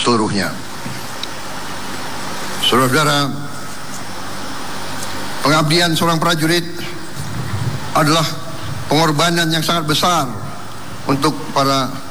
seluruhnya. Saudara-saudara, pengabdian seorang prajurit adalah pengorbanan yang sangat besar untuk para